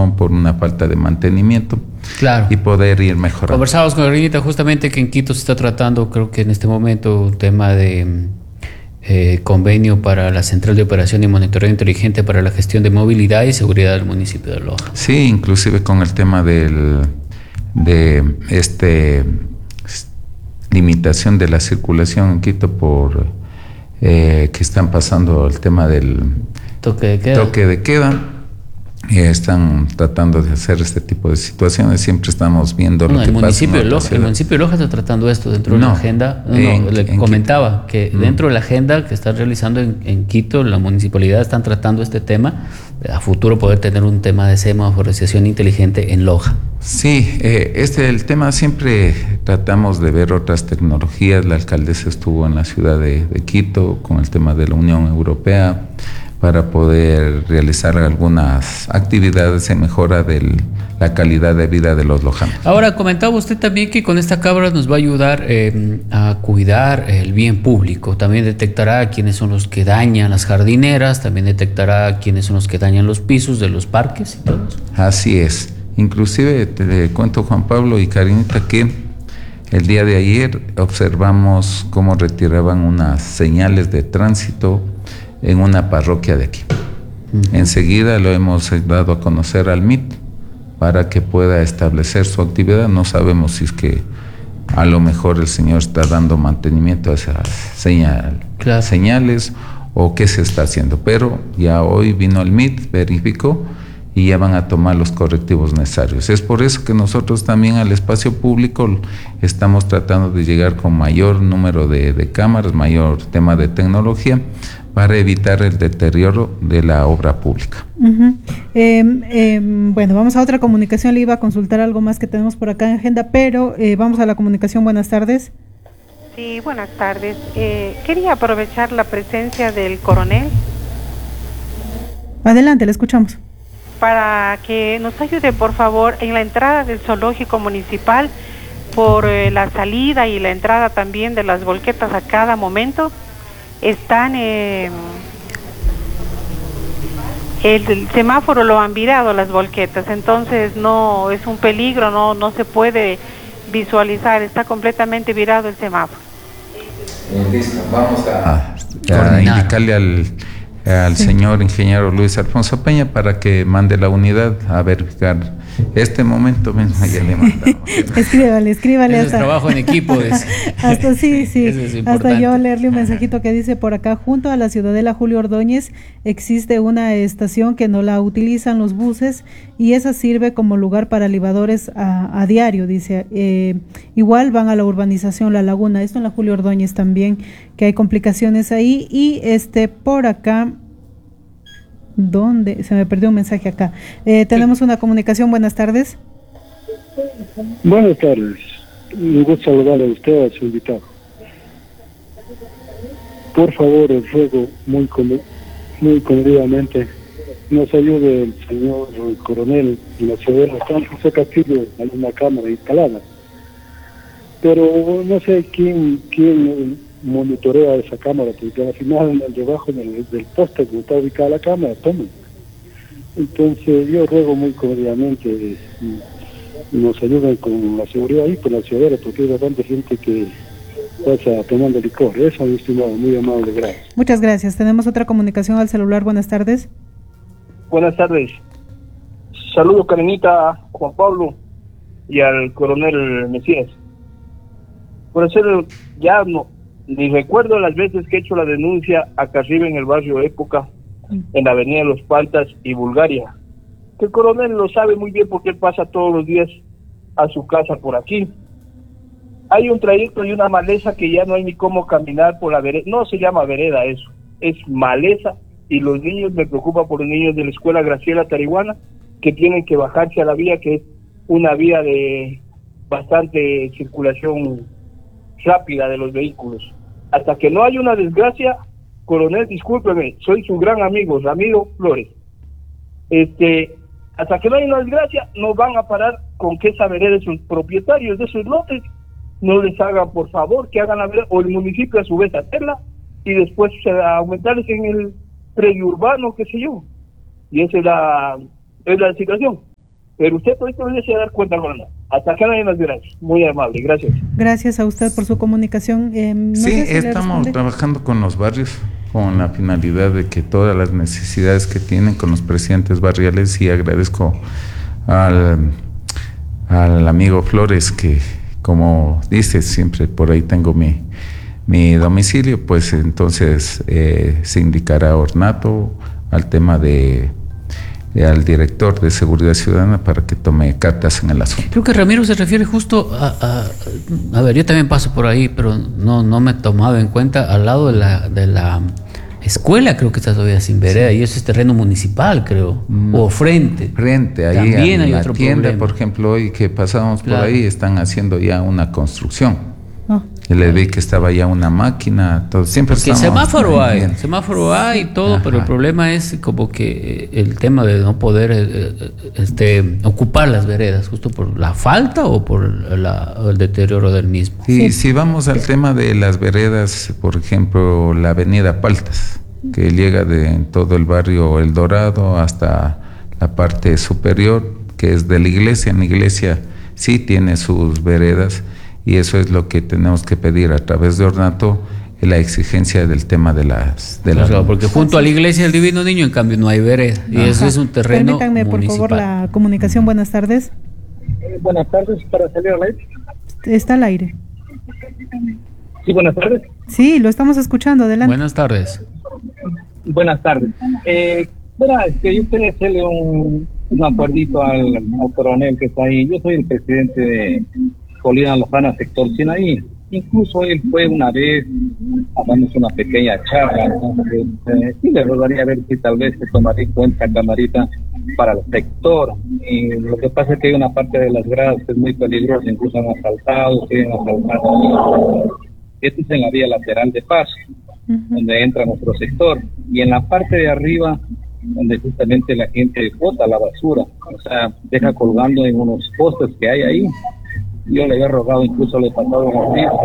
son por una falta de mantenimiento. Claro. Y poder ir mejorando. Conversamos con Karinita justamente que en Quito se está tratando, creo que en este momento, un tema de convenio para la Central de Operación y Monitoreo Inteligente para la Gestión de Movilidad y Seguridad del municipio de Loja. Sí, inclusive con el tema limitación de la circulación en Quito por que están pasando el tema del toque de queda. Están tratando de hacer este tipo de situaciones. Siempre estamos viendo lo que pasa. El municipio de Loja está tratando esto dentro de la agenda. Le comentaba que dentro de la agenda que están realizando en Quito, la municipalidad están tratando este tema. A futuro poder tener un tema de semaforización inteligente en Loja. Sí, el tema siempre tratamos de ver otras tecnologías. La alcaldesa estuvo en la ciudad de Quito con el tema de la Unión Europea, para poder realizar algunas actividades en mejora de la calidad de vida de los lojanos. Ahora, comentaba usted también que con esta cámara nos va a ayudar a cuidar el bien público. También detectará quiénes son los que dañan las jardineras, también detectará quiénes son los que dañan los pisos de los parques y todo eso. Así es. Inclusive te cuento, Juan Pablo y Karinita, que el día de ayer observamos cómo retiraban unas señales de tránsito en una parroquia de aquí. Enseguida lo hemos dado a conocer al MIT para que pueda establecer su actividad. No sabemos si es que a lo mejor el señor está dando mantenimiento a esas señales o qué se está haciendo, pero ya hoy vino el MIT, verificó y ya van a tomar los correctivos necesarios. Es por eso que nosotros también al espacio público estamos tratando de llegar con mayor número de cámaras, mayor tema de tecnología, para evitar el deterioro de la obra pública. Bueno, vamos a otra comunicación. Le iba a consultar algo más que tenemos por acá en agenda, pero vamos a la comunicación. Buenas tardes. Sí, buenas tardes. Quería aprovechar la presencia del coronel. Adelante, le escuchamos. Para que nos ayude, por favor, en la entrada del zoológico municipal, por la salida y la entrada también de las volquetas a cada momento. Están, el semáforo lo han virado las volquetas, entonces no es un peligro, no se puede visualizar, está completamente virado el semáforo. Listo, vamos a indicarle al señor ingeniero Luis Alfonso Peña para que mande la unidad a verificar este momento mismo. Ya le mandamos. Escríbale hasta trabajo en equipo. Hasta sí. Hasta yo leerle un mensajito que dice por acá: junto a la Ciudadela Julio Ordóñez existe una estación que no la utilizan los buses y esa sirve como lugar para libadores a diario, dice. Igual van a la urbanización La Laguna, esto en la Julio Ordóñez también, que hay complicaciones ahí. Y por acá, ¿dónde? Se me perdió un mensaje acá. Tenemos una comunicación. Buenas tardes. Buenas tardes. Un gusto saludarle a usted, a su invitado. Por favor, el ruego muy comedidamente nos ayude el señor coronel en la ciudad. Está en José Castillo, hay una cámara instalada, pero no sé quién monitorea esa cámara, porque al final debajo del poste donde está ubicada la cámara toman. Entonces yo ruego muy cordialmente nos ayuden con la seguridad ahí por la ciudadela, porque hay bastante gente que pasa tomando licor. Eso, mi estimado, muy amable, gracias. Muchas gracias. Tenemos otra comunicación al celular. Buenas tardes. Buenas tardes. Saludos, Karinita, Juan Pablo y al coronel Mesías. Por hacer ya ni recuerdo las veces que he hecho la denuncia acá arriba en el barrio Época, en la avenida Los Pantas y Bulgaria. Que el coronel lo sabe muy bien porque él pasa todos los días a su casa por aquí. Hay un trayecto y una maleza que ya no hay ni cómo caminar por la vereda. No se llama vereda eso, es maleza. Y los niños, me preocupa por los niños de la escuela Graciela Tarihuana, que tienen que bajarse a la vía, que es una vía de bastante circulación rápida de los vehículos. Hasta que no haya una desgracia, coronel, discúlpeme, soy su gran amigo, Ramiro Flores. Hasta que no haya una desgracia, no van a parar con que esa vereda, sus propietarios de esos lotes, no les hagan, por favor, que hagan la vereda, o el municipio a su vez hacerla, y después aumentarles en el predio urbano, qué sé yo. Y esa es la situación. Pero usted ahorita se va a dar cuenta, Ronald. Hasta acá nadie más gracias. Muy amable, gracias. Gracias a usted por su comunicación. Sí, estamos trabajando con los barrios con la finalidad de que todas las necesidades que tienen con los presidentes barriales, y agradezco al amigo Flores que, como dice, siempre por ahí tengo mi domicilio, pues entonces se indicará a Ornato al tema al director de Seguridad Ciudadana para que tome cartas en el asunto. Creo que Ramiro se refiere justo a ver, yo también paso por ahí, pero no me he tomado en cuenta, al lado de la escuela, creo que está todavía sin vereda, y eso es terreno municipal, creo, o frente, ahí también hay otro tienda, problema. Por ejemplo, hoy que pasamos por ahí, están haciendo ya una construcción. Le vi que estaba ya una máquina, todo. Siempre porque semáforo hay y todo, pero el problema es como que el tema de no poder ocupar las veredas, justo por la falta o por el deterioro del mismo. Sí, si vamos al tema de las veredas, por ejemplo, la avenida Paltas, que llega de todo el barrio El Dorado hasta la parte superior, que es de la iglesia. En la iglesia sí tiene sus veredas, y eso es lo que tenemos que pedir a través de Ornato, la exigencia del tema de las claro, porque junto a la iglesia del Divino Niño, en cambio, no hay vereda, y eso es un terreno Permítanme, municipal. por favor, la comunicación. Buenas tardes. Buenas tardes, para salir al aire. Está al aire. Sí, buenas tardes. Sí, lo estamos escuchando, adelante. Buenas tardes. Buenas tardes. Yo quería hacerle un acuerdito al coronel que está ahí. Yo soy el presidente de Colina Lozana, sector Sinaí. Incluso él fue una vez, hagamos una pequeña charla, entonces sí le rogaría a ver si tal vez se tomaría en cuenta camarita para el sector. Y lo que pasa es que hay una parte de las gradas que es muy peligrosa, incluso han asaltado, siguen asaltando. Esto es en la vía lateral de paso, donde entra nuestro sector, y en la parte de arriba, donde justamente la gente bota la basura, o sea, deja colgando en unos postes que hay ahí. Yo le había rogado, incluso le he pasado un aviso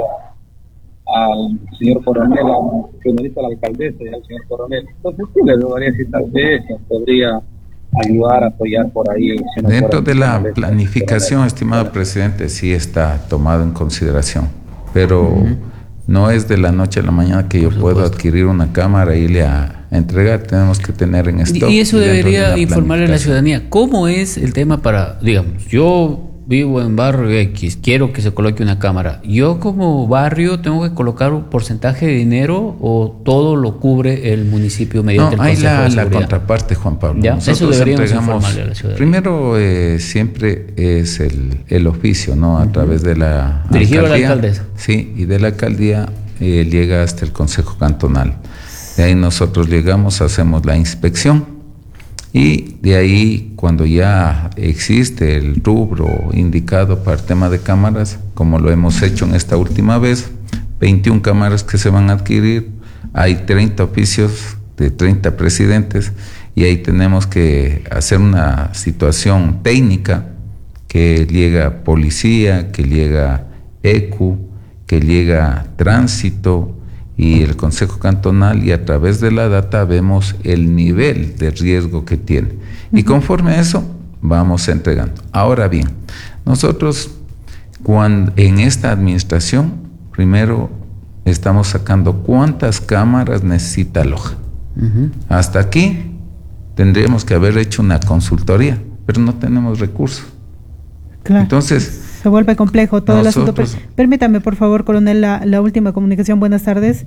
al señor coronel, que me dice la alcaldesa y al señor coronel. Entonces sí le rogaría si tal vez nos podría ayudar, apoyar por ahí. Si no dentro de la planificación, estimado presidente, sí está tomado en consideración, pero no es de la noche a la mañana que yo puedo adquirir una cámara y irle a entregar. Tenemos que tener en stock. Y eso debería informarle a la ciudadanía. ¿Cómo es el tema para, digamos, yo vivo en barrio X, quiero que se coloque una cámara? ¿Yo como barrio tengo que colocar un porcentaje de dinero o todo lo cubre el municipio mediante el Consejo de Seguridad? La contraparte, Juan Pablo. ¿Ya? Eso deberíamos informarle a la ciudadanía. Primero, siempre es el oficio, ¿no? A través de la dirigido alcaldía, a la alcaldesa. Sí, y de la alcaldía llega hasta el Consejo Cantonal. De ahí nosotros llegamos, hacemos la inspección, y de ahí, cuando ya existe el rubro indicado para el tema de cámaras, como lo hemos hecho en esta última vez, 21 cámaras que se van a adquirir, hay 30 oficios de 30 presidentes, y ahí tenemos que hacer una situación técnica, que llega policía, que llega ECU, que llega tránsito y el Consejo Cantonal, y a través de la data vemos el nivel de riesgo que tiene. Y conforme a eso, vamos entregando. Ahora bien, nosotros en esta administración, primero estamos sacando cuántas cámaras necesita Loja. Hasta aquí tendríamos que haber hecho una consultoría, pero no tenemos recursos. Claro. Entonces se vuelve complejo todo el asunto. Permítame, por favor, coronel, la última comunicación. Buenas tardes.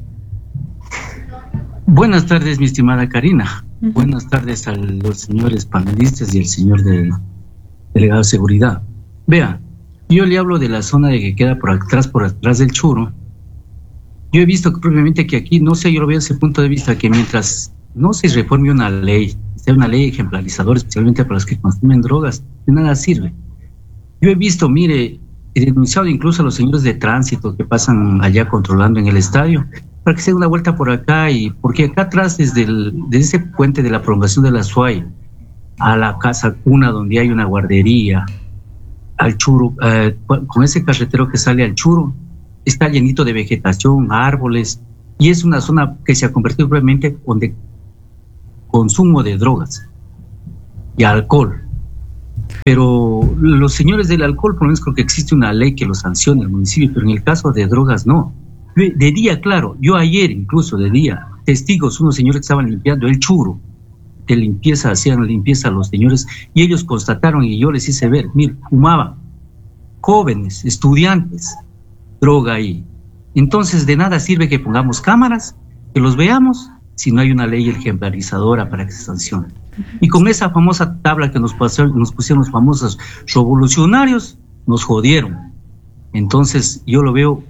Buenas tardes, mi estimada Karina. Buenas tardes a los señores panelistas y el señor delegado de seguridad. Vea, yo le hablo de la zona de que queda por atrás del Churo. Yo he visto propiamente que aquí, no sé, yo lo veo desde ese punto de vista, que mientras no se reforme una ley, sea una ley ejemplarizadora, especialmente para los que consumen drogas, de nada sirve. Yo he visto, mire, he denunciado incluso a los señores de tránsito que pasan allá controlando en el estadio, para que se den una vuelta por acá, y porque acá atrás, desde ese puente de la prolongación de la SUAY a la casa cuna donde hay una guardería, al Churo, con ese carretero que sale al Churo, está llenito de vegetación, árboles, y es una zona que se ha convertido probablemente donde consumo de drogas y alcohol. Pero los señores del alcohol, por lo menos creo que existe una ley que los sanciona el municipio, pero en el caso de drogas no. De día, claro, yo ayer incluso de día, testigos, unos señores que estaban limpiando el churro de limpieza, hacían limpieza a los señores y ellos constataron y yo les hice ver, mira, fumaban, jóvenes, estudiantes, droga ahí. Entonces de nada sirve que pongamos cámaras, que los veamos, si no hay una ley ejemplarizadora para que se sancione. Y con esa famosa tabla que nos pusieron los famosos revolucionarios, nos jodieron. Entonces yo lo veo,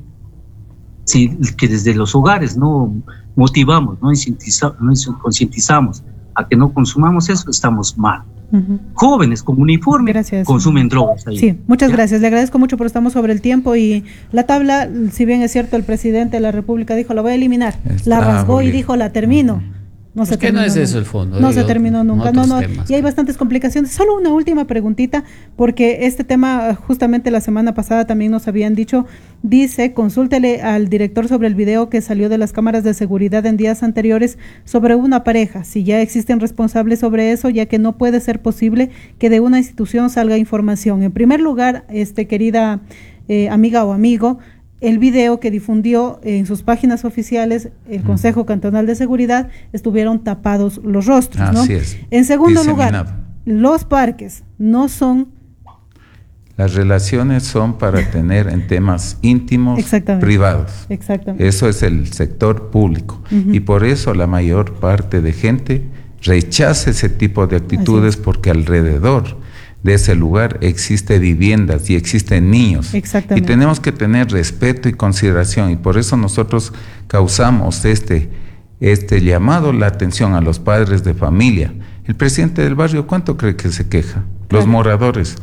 sí, que desde los hogares no motivamos, no concientizamos a que no consumamos eso, estamos mal. Jóvenes con uniforme consumen drogas ahí. Sí, muchas gracias. Le agradezco mucho, pero estamos sobre el tiempo y la tabla, si bien es cierto, el presidente de la República dijo, la voy a eliminar, la rasgó y dijo, la termino. No se terminó. No es eso el fondo. No se terminó nunca. No. Y hay bastantes complicaciones. Solo una última preguntita, porque este tema justamente la semana pasada también nos habían dicho, dice, consúltele al director sobre el video que salió de las cámaras de seguridad en días anteriores sobre una pareja, si ya existen responsables sobre eso, ya que no puede ser posible que de una institución salga información. En primer lugar, querida amiga o amigo, el video que difundió en sus páginas oficiales el Consejo Cantonal de Seguridad, estuvieron tapados los rostros, ¿no? Así es. En segundo lugar, los parques no son... Las relaciones son para tener en temas íntimos, privados. Exactamente. Eso es el sector público. Y por eso la mayor parte de gente rechaza ese tipo de actitudes, porque alrededor de ese lugar existe viviendas y existen niños. Exactamente. Y tenemos que tener respeto y consideración, y por eso nosotros causamos este llamado, la atención a los padres de familia. El presidente del barrio, ¿cuánto cree que se queja? Los moradores.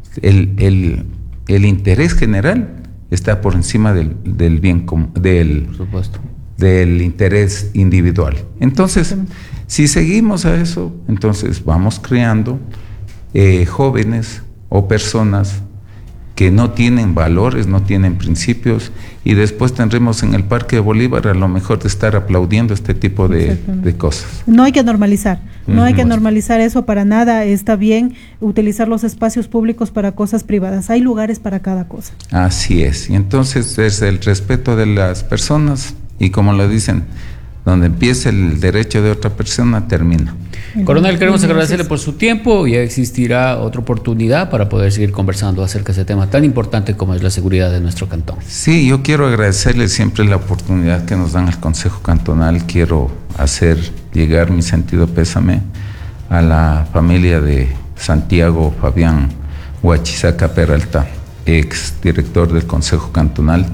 El interés general está por encima del bien común, por supuesto, del interés individual. Entonces, si seguimos a eso, entonces vamos creando jóvenes o personas que no tienen valores, no tienen principios, y después tendremos en el Parque de Bolívar a lo mejor de estar aplaudiendo este tipo de cosas. No hay que normalizar, hay que normalizar eso para nada. Está bien utilizar los espacios públicos para cosas privadas, hay lugares para cada cosa. Así es, y entonces es el respeto de las personas, y como lo dicen, donde empieza el derecho de otra persona, termina. Coronel, queremos agradecerle por su tiempo. Ya existirá otra oportunidad para poder seguir conversando acerca de ese tema tan importante como es la seguridad de nuestro cantón. Sí, yo quiero agradecerle siempre la oportunidad que nos dan al Consejo Cantonal. Quiero hacer llegar mi sentido pésame a la familia de Santiago Fabián Huachizaca Peralta, ex director del Consejo Cantonal.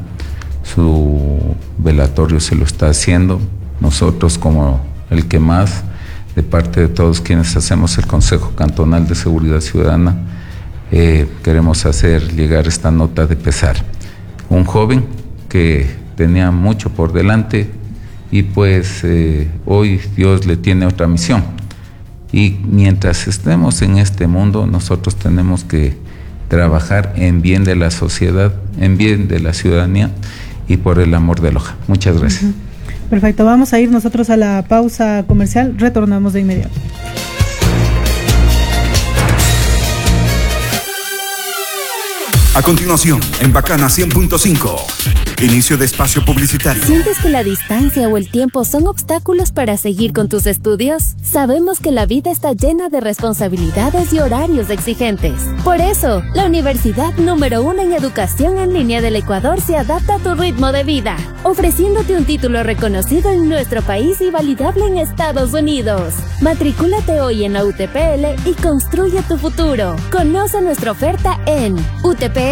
Su velatorio se lo está haciendo. Nosotros, como el que más, de parte de todos quienes hacemos el Consejo Cantonal de Seguridad Ciudadana, queremos hacer llegar esta nota de pesar. Un joven que tenía mucho por delante, y pues hoy Dios le tiene otra misión. Y mientras estemos en este mundo, nosotros tenemos que trabajar en bien de la sociedad, en bien de la ciudadanía y por el amor de Loja. Muchas gracias. Perfecto, vamos a ir nosotros a la pausa comercial, retornamos de inmediato. A continuación, en Bacana 100.5, inicio de espacio publicitario. ¿Sientes que la distancia o el tiempo son obstáculos para seguir con tus estudios? Sabemos que la vida está llena de responsabilidades y horarios exigentes. Por eso, la universidad número 1 en educación en línea del Ecuador se adapta a tu ritmo de vida, ofreciéndote un título reconocido en nuestro país y validable en Estados Unidos. Matricúlate hoy en la UTPL y construye tu futuro. Conoce nuestra oferta en utpl.edu.es.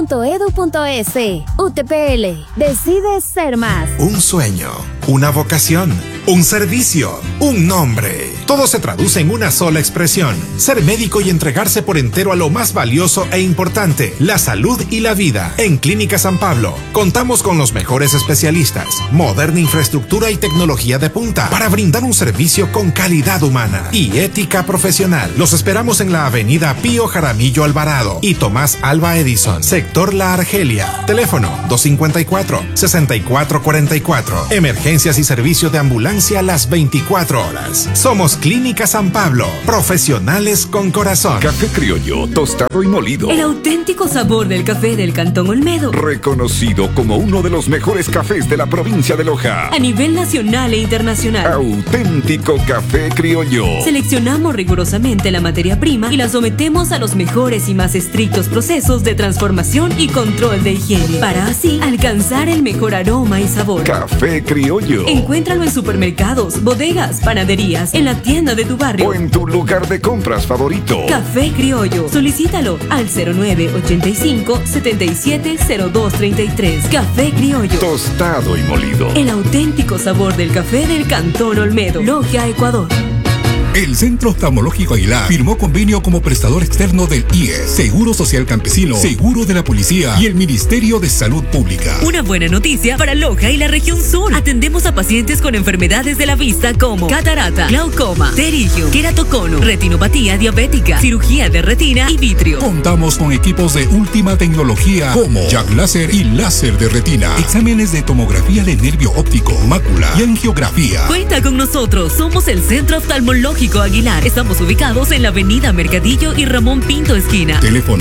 UTPL, decides ser más. Un sueño, una vocación, un servicio, un nombre. Todo se traduce en una sola expresión: ser médico y entregarse por entero a lo más valioso e importante, la salud y la vida. En Clínica San Pablo contamos con los mejores especialistas, moderna infraestructura y tecnología de punta para brindar un servicio con calidad humana y ética profesional. Los esperamos en la avenida Pío Jaramillo Alvarado y Tomás Alba Edison, sector La Argelia. Teléfono 254-6444. Emergencia urgencias y servicio de ambulancia las 24 horas. Somos Clínica San Pablo, profesionales con corazón. Café criollo, tostado y molido. El auténtico sabor del café del Cantón Olmedo. Reconocido como uno de los mejores cafés de la provincia de Loja. A nivel nacional e internacional. Auténtico café criollo. Seleccionamos rigurosamente la materia prima y la sometemos a los mejores y más estrictos procesos de transformación y control de higiene, para así alcanzar el mejor aroma y sabor. Café criollo. Encuéntralo en supermercados, bodegas, panaderías, en la tienda de tu barrio o en tu lugar de compras favorito. Café criollo. Solicítalo al 0985-770233. Café criollo. Tostado y molido. El auténtico sabor del café del Cantón Olmedo. Loja, Ecuador. El Centro Oftalmológico Aguilar firmó convenio como prestador externo del IES, Seguro Social Campesino, Seguro de la Policía y el Ministerio de Salud Pública. Una buena noticia para Loja y la región sur. Atendemos a pacientes con enfermedades de la vista como catarata, glaucoma, pterigio, queratocono, retinopatía diabética, cirugía de retina y vitrio. Contamos con equipos de última tecnología como Jack Láser y láser de retina, exámenes de tomografía de nervio óptico, mácula y angiografía. Cuenta con nosotros, somos el Centro Oftalmológico Aguilar. Estamos ubicados en la avenida Mercadillo y Ramón Pinto esquina. Teléfono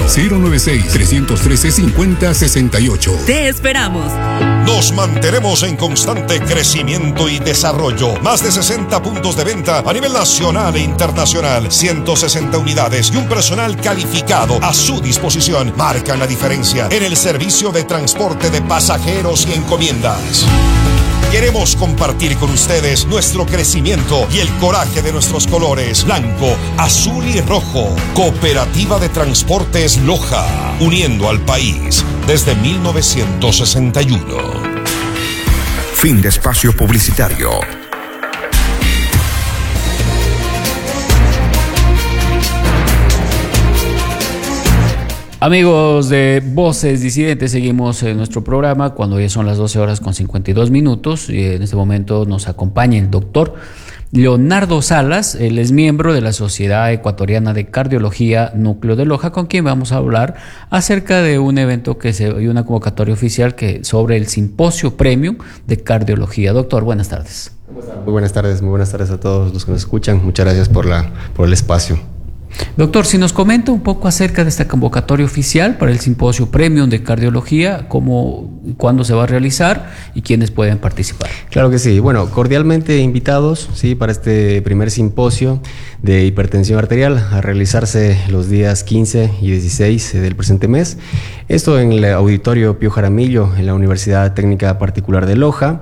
096-313-5068. Te esperamos. Nos mantenemos en constante crecimiento y desarrollo. Más de 60 puntos de venta a nivel nacional e internacional. 160 unidades y un personal calificado a su disposición marcan la diferencia en el servicio de transporte de pasajeros y encomiendas. Queremos compartir con ustedes nuestro crecimiento y el coraje de nuestros colores blanco, azul y rojo. Cooperativa de Transportes Loja, uniendo al país desde 1961. Fin de espacio publicitario. Amigos de Voces Disidentes, seguimos en nuestro programa cuando ya son las 12 horas con 52 minutos y en este momento nos acompaña el doctor Leonardo Salas. Él es miembro de la Sociedad Ecuatoriana de Cardiología Núcleo de Loja, con quien vamos a hablar acerca de un evento y una convocatoria oficial sobre el Simposio Premium de Cardiología. Doctor, buenas tardes. Muy buenas tardes a todos los que nos escuchan. Muchas gracias por el espacio. Doctor, si nos comenta un poco acerca de esta convocatoria oficial para el Simposio Premium de Cardiología, cuándo se va a realizar y quiénes pueden participar. Claro que sí. Bueno, cordialmente invitados, sí, para este primer simposio de hipertensión arterial a realizarse los días 15 y 16 del presente mes. Esto en el Auditorio Pío Jaramillo, en la Universidad Técnica Particular de Loja.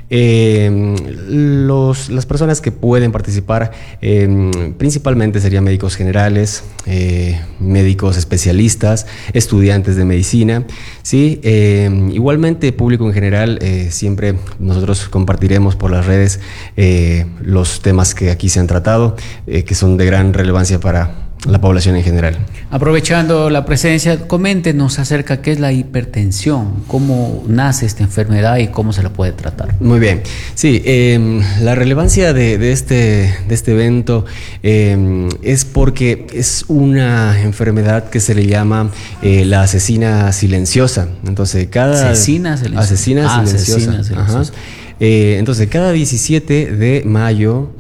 Las personas que pueden participar principalmente serían médicos generales, médicos especialistas, estudiantes de medicina, ¿sí? Igualmente público en general. Siempre nosotros compartiremos por las redes los temas que aquí se han tratado, que son de gran relevancia para la población en general. Aprovechando la presencia, coméntenos acerca de qué es la hipertensión, cómo nace esta enfermedad y cómo se la puede tratar. Muy bien, sí, la relevancia de este evento es porque es una enfermedad que se le llama la asesina silenciosa. Entonces, asesina silenciosa. Entonces, cada 17 de mayo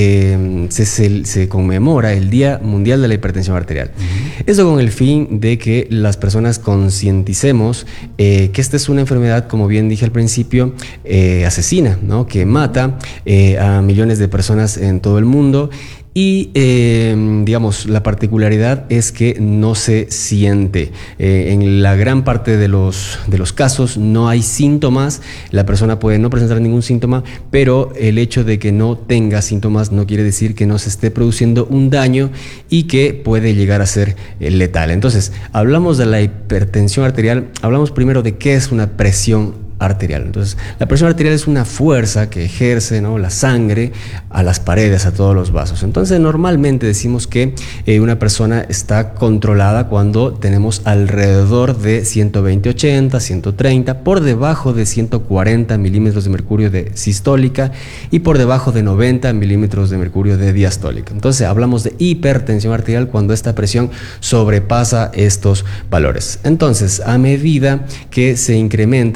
se conmemora el Día Mundial de la Hipertensión Arterial. Esto con el fin de que las personas concienticemos que esta es una enfermedad, como bien dije al principio, asesina, ¿no? Que mata a millones de personas en todo el mundo. Y digamos, la particularidad es que no se siente. En la gran parte de los casos no hay síntomas. La persona puede no presentar ningún síntoma, pero el hecho de que no tenga síntomas no quiere decir que no se esté produciendo un daño y que puede llegar a ser letal. Entonces, hablamos de la hipertensión arterial, hablamos primero de qué es una presión arterial. Entonces, la presión arterial es una fuerza que ejerce, ¿no?, la sangre a las paredes, a todos los vasos. Entonces, normalmente decimos que una persona está controlada cuando tenemos alrededor de 120/80, 130, por debajo de 140 milímetros de mercurio de sistólica y por debajo de 90 milímetros de mercurio de diastólica. Entonces, hablamos de hipertensión arterial cuando esta presión sobrepasa estos valores. Entonces, a medida que se incrementan estos valores,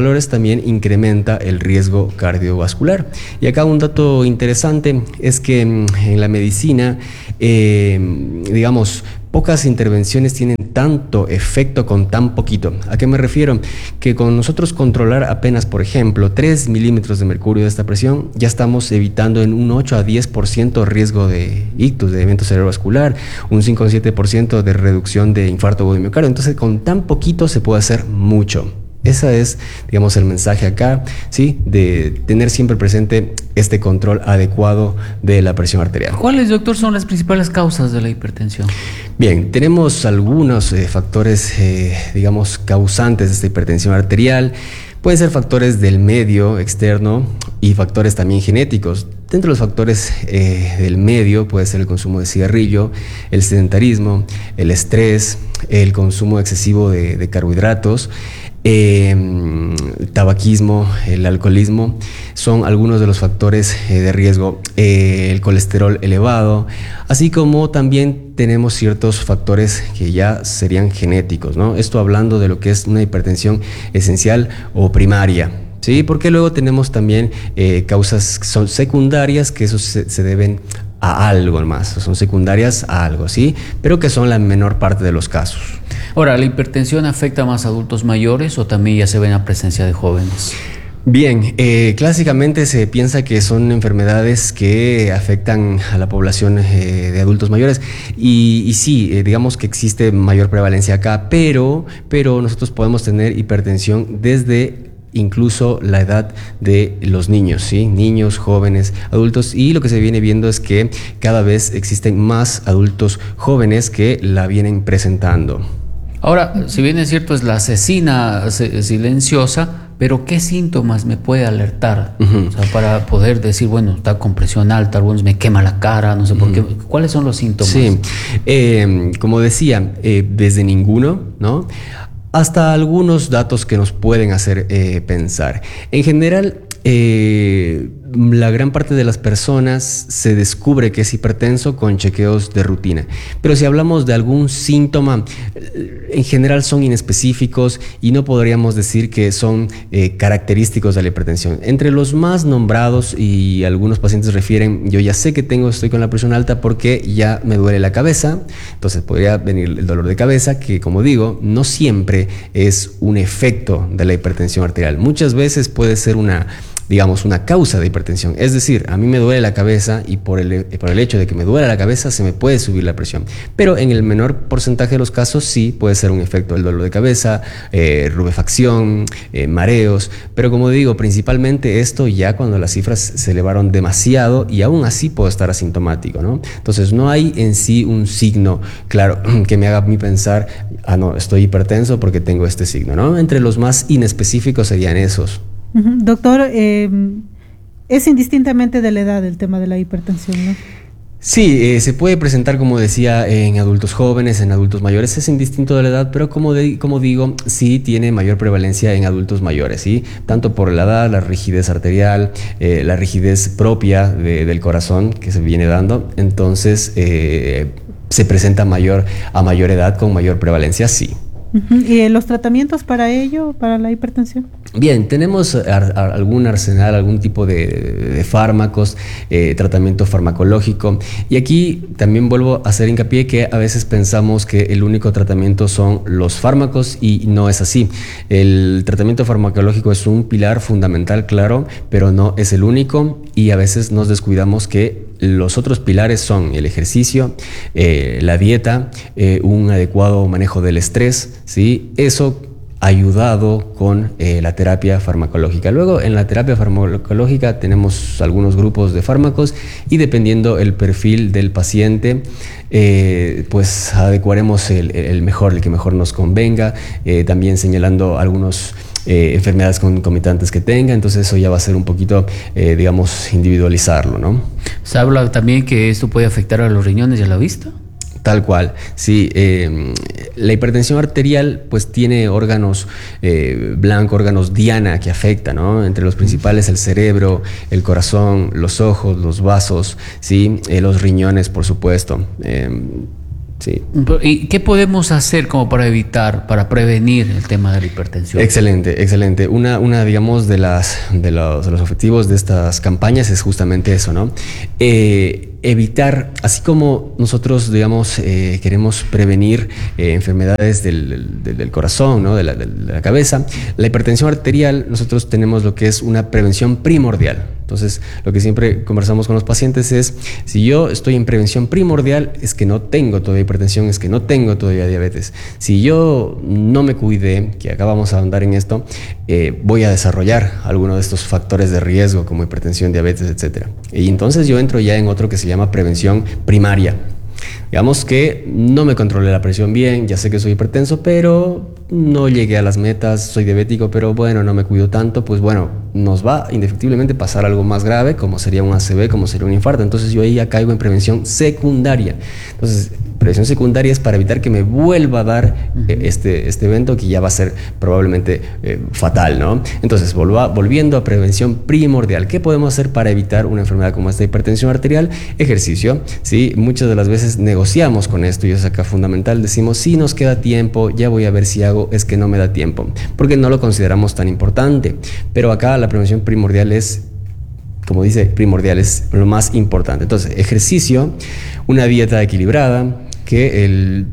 valores también incrementa el riesgo cardiovascular. Y acá un dato interesante es que en la medicina, digamos, pocas intervenciones tienen tanto efecto con tan poquito. ¿A qué me refiero? Que con nosotros controlar apenas, por ejemplo, 3 milímetros de mercurio de esta presión, ya estamos evitando en un 8 a 10% riesgo de ictus, de evento cerebrovascular, un 5 a 7% de reducción de infarto agudo de miocardio. Entonces, con tan poquito se puede hacer mucho. Ese es, digamos, el mensaje acá, ¿sí? De tener siempre presente este control adecuado de la presión arterial. ¿Cuáles, doctor, son las principales causas de la hipertensión? Bien, tenemos algunos factores, digamos, causantes de esta hipertensión arterial. Pueden ser factores del medio externo y factores también genéticos. Dentro de los factores del medio puede ser el consumo de cigarrillo, el sedentarismo, el estrés, el consumo excesivo de carbohidratos, tabaquismo, el alcoholismo, son algunos de los factores de riesgo, el colesterol elevado, así como también tenemos ciertos factores que ya serían genéticos, ¿no? Esto hablando de lo que es una hipertensión esencial o primaria. Sí, porque luego tenemos también causas que son secundarias, que eso se deben a algo más, son secundarias a algo, ¿sí? Pero que son la menor parte de los casos. Ahora, ¿la hipertensión afecta más a adultos mayores o también ya se ve en la presencia de jóvenes? Bien, clásicamente se piensa que son enfermedades que afectan a la población de adultos mayores y sí, digamos que existe mayor prevalencia acá, pero nosotros podemos tener hipertensión desde incluso la edad de los niños, ¿sí? Niños, jóvenes, adultos, y lo que se viene viendo es que cada vez existen más adultos jóvenes que la vienen presentando. Ahora, si bien es cierto, es la asesina silenciosa, pero ¿qué síntomas me puede alertar? O sea, para poder decir, bueno, está con presión alta, algunos me quema la cara, no sé por qué. ¿Cuáles son los síntomas? Sí, como decía, desde ninguno, ¿no?, hasta algunos datos que nos pueden hacer pensar. En general, la gran parte de las personas se descubre que es hipertenso con chequeos de rutina. Pero si hablamos de algún síntoma, en general son inespecíficos y no podríamos decir que son característicos de la hipertensión. Entre los más nombrados, y algunos pacientes refieren, yo ya sé que estoy con la presión alta porque ya me duele la cabeza, entonces podría venir el dolor de cabeza, que como digo, no siempre es un efecto de la hipertensión arterial. Muchas veces puede ser una causa de hipertensión. Es decir, a mí me duele la cabeza y por el hecho de que me duele la cabeza se me puede subir la presión. Pero en el menor porcentaje de los casos sí puede ser un efecto del dolor de cabeza, rubefacción, mareos. Pero como digo, principalmente esto ya cuando las cifras se elevaron demasiado y aún así puedo estar asintomático, ¿no? Entonces no hay en sí un signo claro que me haga a mí pensar, no, estoy hipertenso porque tengo este signo, ¿no? Entre los más inespecíficos serían esos. Doctor, es indistintamente de la edad el tema de la hipertensión, ¿no? Sí, se puede presentar, como decía, en adultos jóvenes, en adultos mayores, es indistinto de la edad, pero como digo, sí tiene mayor prevalencia en adultos mayores, ¿sí? Tanto por la edad, la rigidez arterial, la rigidez propia del corazón que se viene dando, entonces se presenta a mayor edad con mayor prevalencia, sí. ¿Y los tratamientos para ello, para la hipertensión? Bien, tenemos algún arsenal, algún tipo de fármacos, tratamiento farmacológico. Y aquí también vuelvo a hacer hincapié que a veces pensamos que el único tratamiento son los fármacos y no es así. El tratamiento farmacológico es un pilar fundamental, claro, pero no es el único y a veces nos descuidamos que los otros pilares son el ejercicio, la dieta, un adecuado manejo del estrés, ¿sí? Eso ayudado con la terapia farmacológica. Luego, en la terapia farmacológica tenemos algunos grupos de fármacos y dependiendo el perfil del paciente, pues adecuaremos el que mejor nos convenga, también señalando algunos enfermedades concomitantes que tenga, entonces eso ya va a ser un poquito, individualizarlo, ¿no? Se habla también que esto puede afectar a los riñones y a la vista. Tal cual, sí. La hipertensión arterial pues tiene órganos blancos, órganos diana que afectan, ¿no? Entre los principales el cerebro, el corazón, los ojos, los vasos, ¿sí? Los riñones, por supuesto. Sí. ¿Y qué podemos hacer como para evitar, para prevenir el tema de la hipertensión? Excelente, excelente. Una digamos, de los objetivos de estas campañas es justamente eso, ¿no? Evitar, así como nosotros, digamos, queremos prevenir enfermedades del corazón, ¿no? de la cabeza, la hipertensión arterial, nosotros tenemos lo que es una prevención primordial. Entonces, lo que siempre conversamos con los pacientes es, si yo estoy en prevención primordial, es que no tengo todavía hipertensión, es que no tengo todavía diabetes. Si yo no me cuidé, que acá vamos a ahondar en esto, voy a desarrollar alguno de estos factores de riesgo como hipertensión, diabetes, etc. Y entonces yo entro ya en otro que se llama prevención primaria. Digamos que no me controlé la presión bien, ya sé que soy hipertenso, pero no llegué a las metas, soy diabético, pero bueno, no me cuido tanto, pues bueno, nos va indefectiblemente a pasar algo más grave, como sería un ACV, como sería un infarto. Entonces yo ahí ya caigo en prevención secundaria. Entonces, prevención secundaria es para evitar que me vuelva a dar este evento que ya va a ser probablemente fatal, ¿no? Entonces, volviendo a prevención primordial, ¿qué podemos hacer para evitar una enfermedad como esta hipertensión arterial? Ejercicio, ¿sí? Muchas de las veces negociamos con esto y es acá fundamental. Decimos, si nos queda tiempo, ya voy a ver si hago, es que no me da tiempo, porque no lo consideramos tan importante. Pero acá la prevención primordial es, como dice, primordial, es lo más importante. Entonces, ejercicio, una dieta equilibrada, que el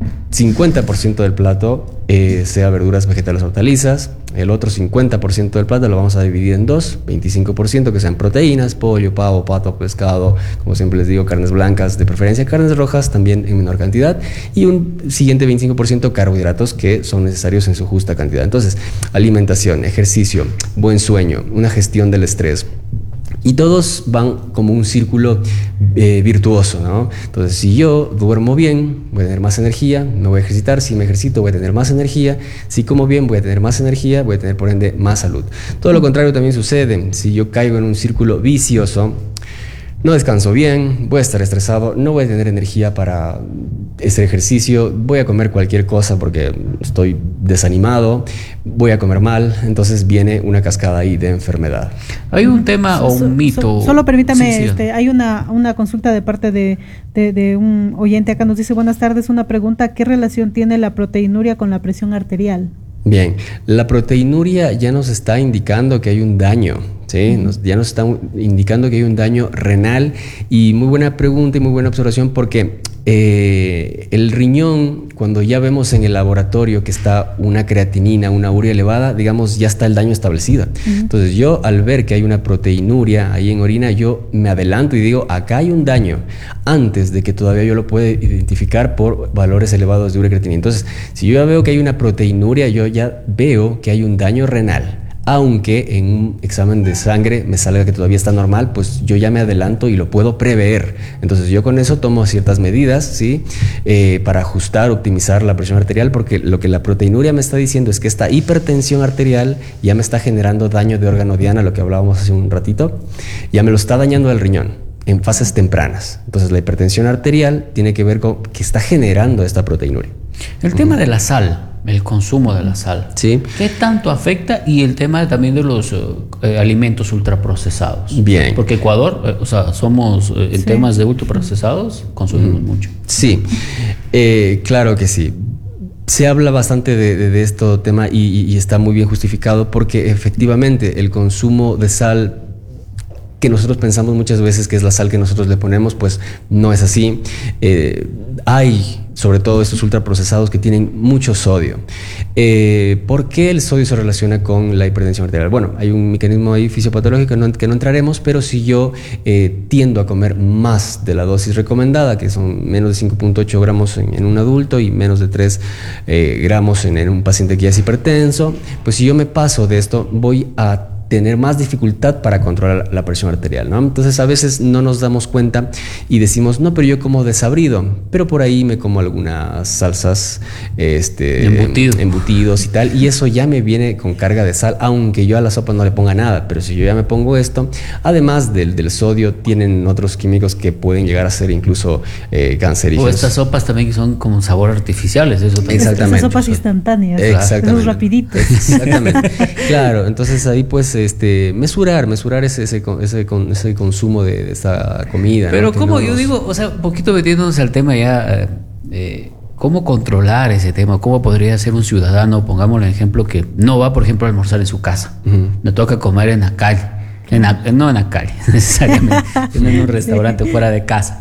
50% del plato sea verduras, vegetales, hortalizas. El otro 50% del plato lo vamos a dividir en dos, 25% que sean proteínas, pollo, pavo, pato, pescado, como siempre les digo, carnes blancas, de preferencia carnes rojas también en menor cantidad, y un siguiente 25% carbohidratos que son necesarios en su justa cantidad. Entonces, alimentación, ejercicio, buen sueño, una gestión del estrés. Y todos van como un círculo virtuoso, ¿no? Entonces, si yo duermo bien, voy a tener más energía, me voy a ejercitar. Si me ejercito, voy a tener más energía. Si como bien, voy a tener más energía, voy a tener, por ende, más salud. Todo lo contrario también sucede. Si yo caigo en un círculo vicioso, no descanso bien, voy a estar estresado, no voy a tener energía para ese ejercicio, voy a comer cualquier cosa porque estoy desanimado, voy a comer mal, entonces viene una cascada ahí de enfermedad. Hay un tema o un mito. Solo permítame, sí. Hay una consulta de parte de un oyente acá, nos dice, buenas tardes, una pregunta, ¿qué relación tiene la proteinuria con la presión arterial? Bien, la proteinuria ya nos está indicando que hay un daño, ¿sí? Ya nos está indicando que hay un daño renal, y muy buena pregunta y muy buena observación, porque el riñón, cuando ya vemos en el laboratorio que está una creatinina, una urea elevada, digamos, ya está el daño establecido. Entonces yo, al ver que hay una proteinuria ahí en orina, yo me adelanto y digo, acá hay un daño, antes de que todavía yo lo pueda identificar por valores elevados de urea creatinina. Entonces, si yo ya veo que hay una proteinuria, yo ya veo que hay un daño renal. Aunque en un examen de sangre me salga que todavía está normal, pues yo ya me adelanto y lo puedo prever. Entonces yo con eso tomo ciertas medidas, ¿sí? Para ajustar, optimizar la presión arterial, porque lo que la proteinuria me está diciendo es que esta hipertensión arterial ya me está generando daño de órgano diana, lo que hablábamos hace un ratito, ya me lo está dañando el riñón en fases tempranas. Entonces la hipertensión arterial tiene que ver con que está generando esta proteinuria. El tema de la sal, el consumo de la sal, ¿sí? ¿Qué tanto afecta? Y el tema también de los alimentos ultraprocesados. Bien. Porque Ecuador, o sea, somos en temas de ultraprocesados, consumimos mucho. Sí, claro que sí. Se habla bastante de este tema y está muy bien justificado, porque efectivamente el consumo de sal, que nosotros pensamos muchas veces que es la sal que nosotros le ponemos, pues no es así. Hay sobre todo estos ultraprocesados que tienen mucho sodio. ¿Por qué el sodio se relaciona con la hipertensión arterial? Bueno, hay un mecanismo ahí fisiopatológico que no entraremos, pero si yo tiendo a comer más de la dosis recomendada, que son menos de 5.8 gramos en un adulto y menos de 3 gramos en un paciente que ya es hipertenso, pues si yo me paso de esto, voy a tener más dificultad para controlar la presión arterial, ¿no? Entonces a veces no nos damos cuenta y decimos, no, pero yo como desabrido, pero por ahí me como algunas salsas, embutidos y tal, y eso ya me viene con carga de sal, aunque yo a la sopa no le ponga nada. Pero si yo ya me pongo esto, además del sodio, tienen otros químicos que pueden llegar a ser incluso cancerígenos. O estas sopas también son como sabor artificiales, eso también. Exactamente. Esas sopas instantáneas, exactamente, rapiditos. Exactamente. Claro, entonces ahí pues mesurar ese consumo de esta comida. Pero ¿no? como yo digo, o sea, un poquito metiéndonos al tema ya ¿Cómo controlar ese tema? ¿Cómo podría ser un ciudadano, pongámosle ejemplo, que no va, por ejemplo, a almorzar en su casa? Le toca comer en la calle. No en la calle, necesariamente, en un restaurante fuera de casa.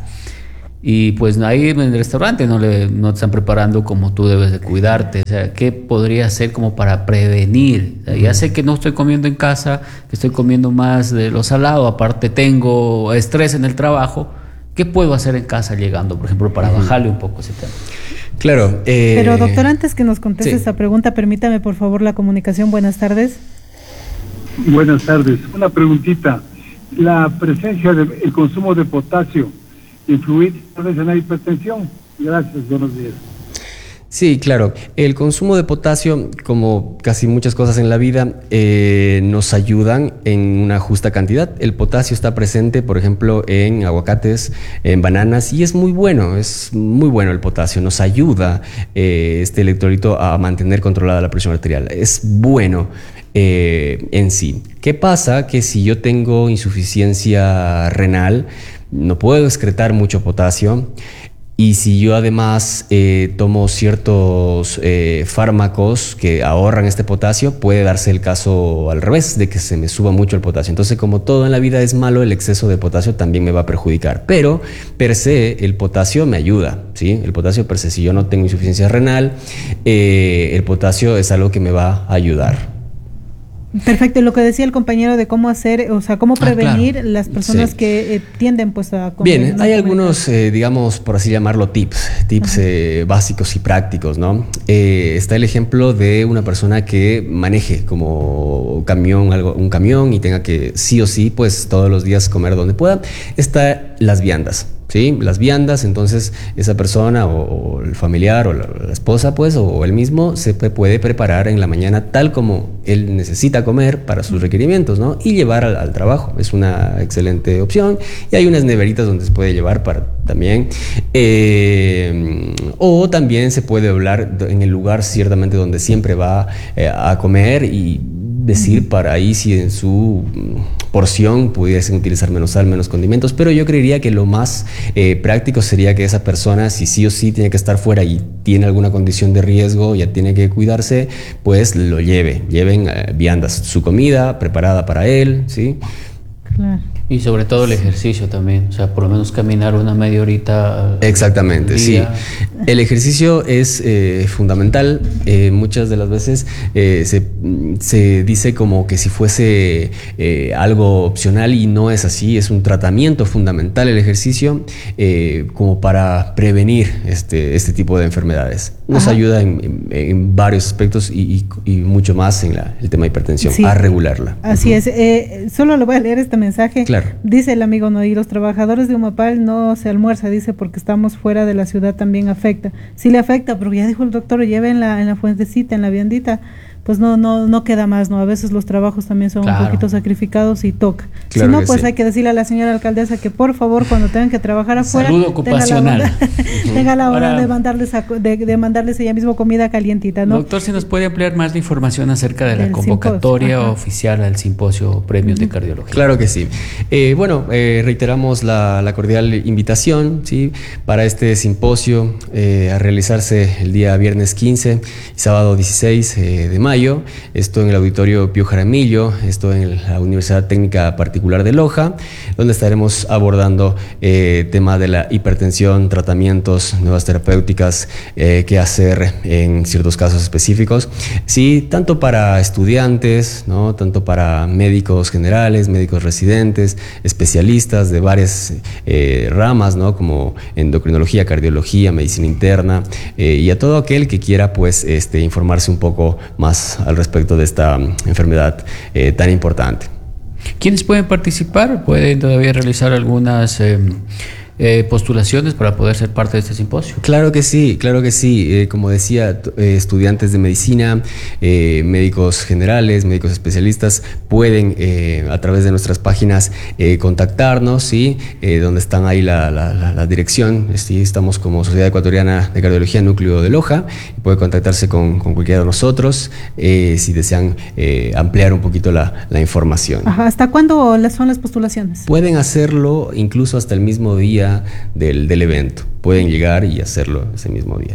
Y pues ahí en el restaurante no te están preparando como tú debes de cuidarte. O sea, ¿qué podría hacer como para prevenir? O sea, ya sé que no estoy comiendo en casa, que estoy comiendo más de lo salado, aparte tengo estrés en el trabajo. ¿Qué puedo hacer en casa llegando, por ejemplo, para bajarle un poco ese tema? Claro. Pero doctor, antes que nos conteste esta pregunta, permítame por favor la comunicación. Buenas tardes. Buenas tardes. Una preguntita. La presencia del consumo de potasio influir tal vez en la hipertensión. Gracias, buenos días. Sí, claro. El consumo de potasio, como casi muchas cosas en la vida, nos ayudan en una justa cantidad. El potasio está presente, por ejemplo, en aguacates, en bananas, y es muy bueno el potasio. Nos ayuda este electrolito a mantener controlada la presión arterial. Es bueno en sí. ¿Qué pasa? Que si yo tengo insuficiencia renal, no puedo excretar mucho potasio. Y si yo además tomo ciertos fármacos que ahorran este potasio, puede darse el caso al revés, de que se me suba mucho el potasio. Entonces, como todo en la vida es malo, el exceso de potasio también me va a perjudicar. Pero, per se, el potasio me ayuda, ¿sí? El potasio per se, si yo no tengo insuficiencia renal, el potasio es algo que me va a ayudar. Perfecto, lo que decía el compañero de cómo hacer, o sea, cómo prevenir las personas que tienden pues a comer. Bien, hay algunos, digamos, por así llamarlo, tips básicos y prácticos, ¿no? Está el ejemplo de una persona que maneje como un camión y tenga que sí o sí, pues todos los días comer donde pueda. Está las viandas. ¿Sí? Las viandas, entonces esa persona o el familiar o la esposa, pues, o él mismo se puede preparar en la mañana tal como él necesita comer para sus requerimientos, ¿no? Y llevar al trabajo. Es una excelente opción. Y hay unas neveritas donde se puede llevar para también. O también se puede hablar en el lugar ciertamente donde siempre va a comer y decir para ahí si en su porción pudiesen utilizar menos sal, menos condimentos, pero yo creería que lo más práctico sería que esa persona, si sí o sí tiene que estar fuera y tiene alguna condición de riesgo, ya tiene que cuidarse, pues lo lleven viandas, su comida preparada para él, ¿sí? Claro. Y sobre todo el ejercicio también, o sea, por lo menos caminar una media horita. Exactamente, sí. El ejercicio es fundamental. Muchas de las veces se dice como que si fuese algo opcional, y no es así. Es un tratamiento fundamental el ejercicio como para prevenir este tipo de enfermedades. Nos ayuda en varios aspectos y mucho más en el tema de hipertensión, a regularla. Así es. Solo le voy a leer este mensaje. Claro. Dice el amigo Noy, los trabajadores de Humapal no se almuerza, dice, porque estamos fuera de la ciudad, también afecta. Sí le afecta, pero ya dijo el doctor, lleve en la fuentecita, en la viandita, pues no queda más, ¿no? A veces los trabajos también son un poquito sacrificados y toca. Claro, si no, pues hay que decirle a la señora alcaldesa que por favor, cuando tengan que trabajar afuera, salud ocupacional, tenga la hora de mandarles ella mismo comida calientita, ¿no? Doctor, ¿se nos puede ampliar más la información acerca de la convocatoria oficial al simposio Premios de Cardiología? Claro que sí. Reiteramos la cordial invitación, ¿sí?, para este simposio a realizarse el día viernes 15 y sábado 16 de mayo. Esto en el Auditorio Pío Jaramillo, esto en la Universidad Técnica Particular de Loja, donde estaremos abordando tema de la hipertensión, tratamientos, nuevas terapéuticas, qué hacer en ciertos casos específicos. Sí, tanto para estudiantes, ¿no?, tanto para médicos generales, médicos residentes, especialistas de varias ramas, ¿no?, como endocrinología, cardiología, medicina interna, y a todo aquel que quiera, pues, informarse un poco más al respecto de esta enfermedad tan importante. ¿Quiénes pueden participar? ¿Pueden todavía realizar algunas postulaciones para poder ser parte de este simposio? Claro que sí. Como decía, estudiantes de medicina, médicos generales, médicos especialistas pueden a través de nuestras páginas contactarnos, ¿sí? Donde están ahí la dirección. ¿Sí? Estamos como Sociedad Ecuatoriana de Cardiología, Núcleo de Loja. Puede contactarse con cualquiera de nosotros si desean ampliar un poquito la información. ¿Hasta cuándo son las postulaciones? Pueden hacerlo incluso hasta el mismo día del evento. Pueden llegar y hacerlo ese mismo día.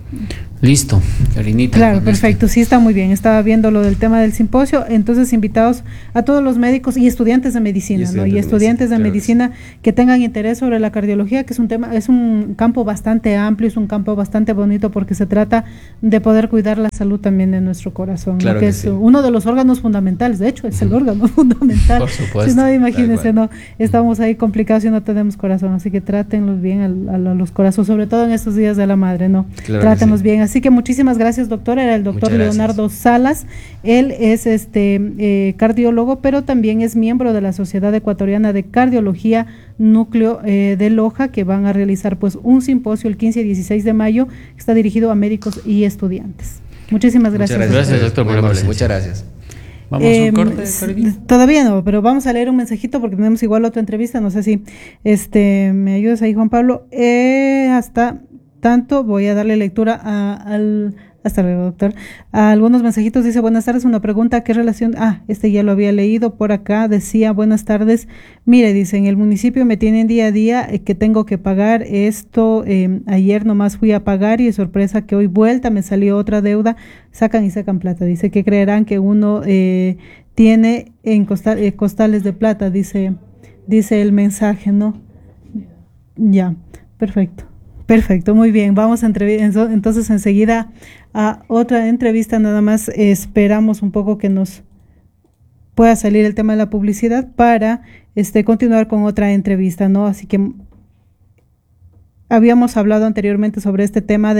Listo, Karinita. Claro, perfecto, sí está muy bien. Estaba viendo lo del tema del simposio, entonces invitados a todos los médicos y estudiantes de medicina, ¿no? Y estudiantes de medicina que tengan interés sobre la cardiología, que es un campo bastante amplio, es un campo bastante bonito porque se trata de poder cuidar la salud también de nuestro corazón, claro, ¿no? que es uno de los órganos fundamentales, de hecho es el órgano fundamental. Por supuesto. Si no, imagínense, no, estamos ahí complicados y no tenemos corazón, así que trátenlos bien a los corazones, sobre todo en estos días de la madre, ¿no? Claro, trátenlos bien. Así que muchísimas gracias, doctor. Era el doctor Leonardo Salas. Él es cardiólogo, pero también es miembro de la Sociedad Ecuatoriana de Cardiología Núcleo de Loja, que van a realizar pues un simposio el 15 y 16 de mayo, que está dirigido a médicos y estudiantes. Muchísimas gracias. Muchas gracias, doctor. Muchas gracias. Vamos a un corte, Carolina. Todavía no, pero vamos a leer un mensajito porque tenemos igual otra entrevista. No sé si me ayudas ahí, Juan Pablo. Hasta tanto voy a darle lectura hasta luego, doctor. A algunos mensajitos. Dice: buenas tardes, una pregunta, ¿qué relación? Ya lo había leído por acá. Decía: buenas tardes, mire, dice, en el municipio me tienen día a día que tengo que pagar esto. Ayer nomás fui a pagar y de sorpresa que hoy vuelta me salió otra deuda. Sacan plata. Dice que creerán que uno tiene en costales de plata, dice el mensaje, ¿no? Ya, Perfecto, muy bien. Vamos a entonces enseguida a otra entrevista. Nada más esperamos un poco que nos pueda salir el tema de la publicidad para continuar con otra entrevista, ¿no? Así que habíamos hablado anteriormente sobre este tema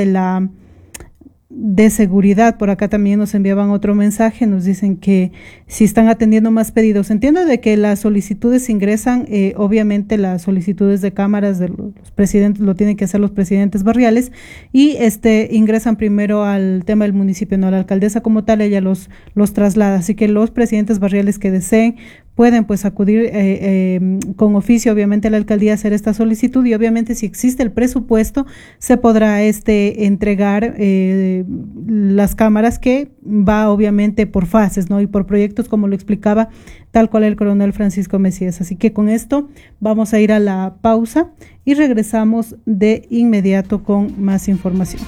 de seguridad. Por acá también nos enviaban otro mensaje, nos dicen que si están atendiendo más pedidos. Entiendo de que las solicitudes ingresan, obviamente las solicitudes de cámaras de los presidentes lo tienen que hacer los presidentes barriales y ingresan primero al tema del municipio, no, la alcaldesa como tal, ella los traslada, así que los presidentes barriales que deseen pueden pues acudir con oficio obviamente a la alcaldía a hacer esta solicitud y obviamente si existe el presupuesto se podrá entregar las cámaras, que va obviamente por fases, ¿no? Y por proyectos, como lo explicaba tal cual el coronel Francisco Mesías. Así que con esto vamos a ir a la pausa y regresamos de inmediato con más información.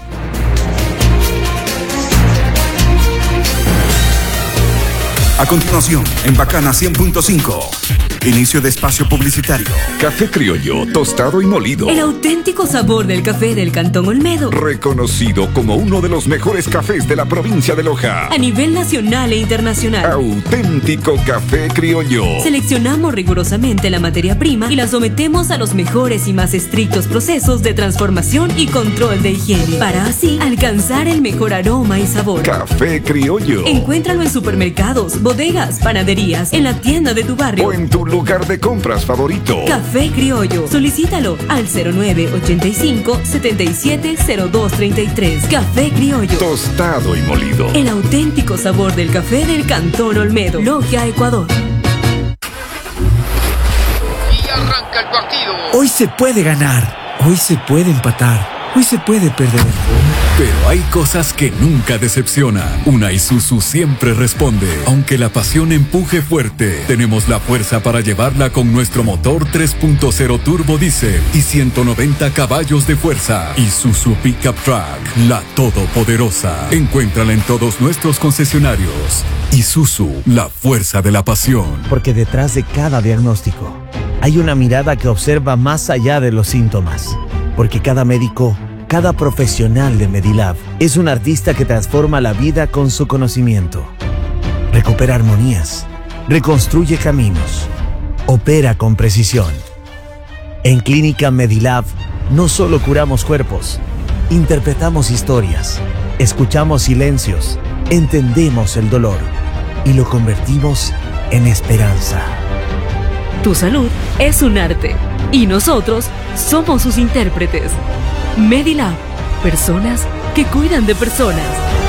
A continuación, en Bacana 100.5, inicio de espacio publicitario. Café criollo, tostado y molido. El auténtico sabor del café del Cantón Olmedo. Reconocido como uno de los mejores cafés de la provincia de Loja. A nivel nacional e internacional. Auténtico café criollo. Seleccionamos rigurosamente la materia prima y la sometemos a los mejores y más estrictos procesos de transformación y control de higiene, para así alcanzar el mejor aroma y sabor. Café criollo. Encuéntralo en supermercados, bodegas, panaderías, en la tienda de tu barrio o en tu lugar de compras favorito. Café criollo. Solicítalo al 0985-770233. Café criollo. Tostado y molido. El auténtico sabor del café del Cantón Olmedo. Logia, Ecuador. Y arranca el partido. Hoy se puede ganar. Hoy se puede empatar. Hoy se puede perder. Pero hay cosas que nunca decepcionan. Una Isuzu siempre responde. Aunque la pasión empuje fuerte, tenemos la fuerza para llevarla con nuestro motor 3.0 turbo diésel y 190 caballos de fuerza. Isuzu Pickup Truck, la todopoderosa. Encuéntrala en todos nuestros concesionarios. Isuzu, la fuerza de la pasión. Porque detrás de cada diagnóstico hay una mirada que observa más allá de los síntomas. Porque cada médico, cada profesional de Medilab es un artista que transforma la vida con su conocimiento. Recupera armonías, reconstruye caminos, opera con precisión. En Clínica Medilab no solo curamos cuerpos, interpretamos historias, escuchamos silencios, entendemos el dolor y lo convertimos en esperanza. Tu salud es un arte y nosotros somos sus intérpretes. Medilab, personas que cuidan de personas.